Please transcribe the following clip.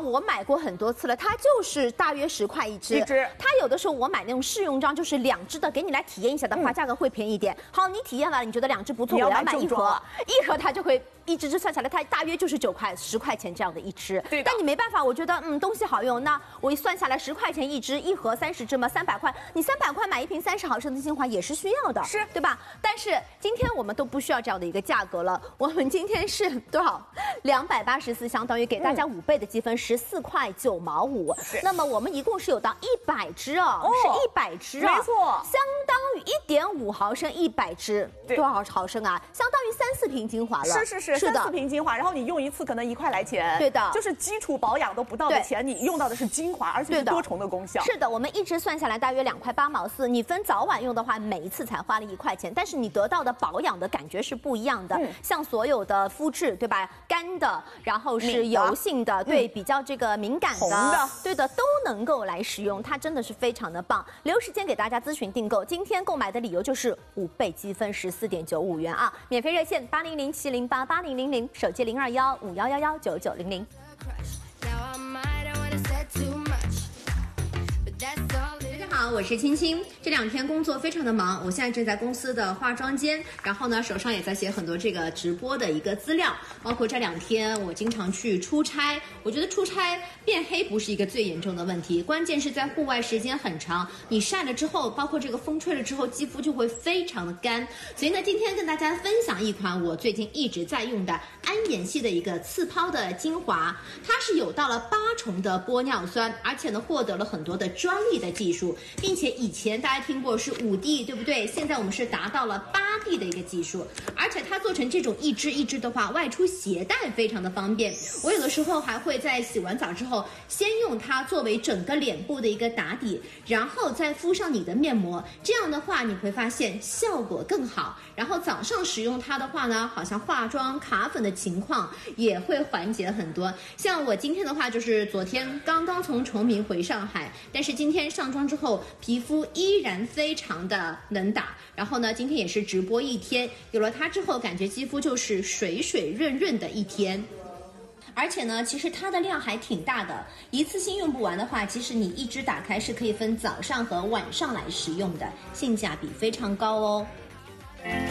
我买过很多次了，它就是大约10块一支。它有的时候我买那种试用装，就是2支的，给你来体验一下的话，价格会便宜一点。好，你体验完了，你觉得2支不错，我要买1盒，1盒它就会1支算下来，它大约就是9块、10块钱这样的一支。对。但你没办法，我觉得东西好用，那我一算下来10块钱一支，1盒30支嘛，300块，你300块买一瓶30毫升的精华也是需要的，是对吧？但是今天我们都不需要这样的一个价格了，我们今天是多少？284，相当于给大家5倍的积分，14块9毛5。那么我们一共是有到100支哦，是100支啊，没错，相当于1.5毫升100支，多少毫升啊？相当于3、4瓶精华了。是3、4瓶精华，然后你用一次可能1块来钱。对的，就是基础保养都不到的钱，你用到的是精华，而且是多重的功效。是的，我们一支算下来大约2块8毛4，你分早晚用的话，每一次才花了1块钱，但是你得到的保养的感觉是不一样的。像所有的肤质，对吧？干的，然后是油性的，对，比较这个敏感的，对的，都能够来使用，它真的是非常的棒。留时间给大家咨询订购，今天购买的理由就是5倍积分14.95元啊！免费热线800-708-8000，手机021-5111-9900。好，我是青青。这2天工作非常的忙，我现在正在公司的化妆间，然后呢，手上也在写很多这个直播的一个资料，包括这2天我经常去出差。我觉得出差变黑不是一个最严重的问题，关键是在户外时间很长，你晒了之后，包括这个风吹了之后，肌肤就会非常的干。所以呢，今天跟大家分享一款我最近一直在用的安妍系的一个次抛的精华，它是有到了8重的玻尿酸，而且呢获得了很多的专利的技术。并且以前大家听过是5D， 对不对？现在我们是达到了8D 的一个技术，而且它做成这种一支一支的话，外出携带非常的方便。我有的时候还会在洗完澡之后，先用它作为整个脸部的一个打底，然后再敷上你的面膜，这样的话你会发现效果更好。然后早上使用它的话呢，好像化妆卡粉的情况也会缓解很多。像我今天的话，就是昨天刚刚从崇明回上海，但是今天上妆之后，皮肤依然非常的能打。然后呢，今天也是直播1天，有了它之后，感觉肌肤就是水水润润的1天。而且呢，其实它的量还挺大的，一次性用不完的话，其实你1支打开是可以分早上和晚上来使用的，性价比非常高哦。